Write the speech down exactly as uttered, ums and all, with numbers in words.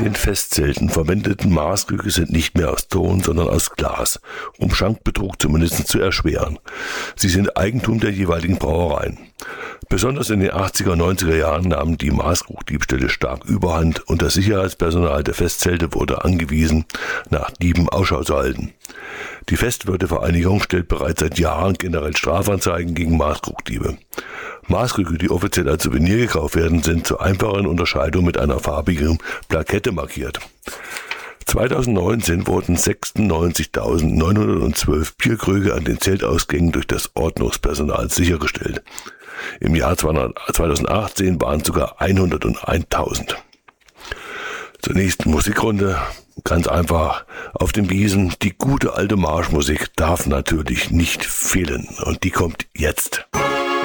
den Festzelten verwendeten Maßkrüge sind nicht mehr aus Ton, sondern aus Glas, um Schankbetrug zumindest zu erschweren. Sie sind Eigentum der jeweiligen Brauereien. Besonders in den achtziger, neunziger Jahren nahmen die Maßkrugdiebstähle stark überhand und das Sicherheitspersonal der Festzelte wurde angewiesen, nach Dieben Ausschau zu halten. Die Festwirtevereinigung stellt bereits seit Jahren generell Strafanzeigen gegen Maßkrugdiebe. Maßkrüge, die offiziell als Souvenir gekauft werden, sind zur einfachen Unterscheidung mit einer farbigen Plakette markiert. zweitausendneunzehn wurden sechsundneunzigtausendneunhundertzwölf Bierkrüge an den Zeltausgängen durch das Ordnungspersonal sichergestellt. Im Jahr zweitausendachtzehn waren es sogar hunderteintausend. Zur nächsten Musikrunde, ganz einfach, auf den Wiesen, die gute alte Marschmusik darf natürlich nicht fehlen und die kommt jetzt.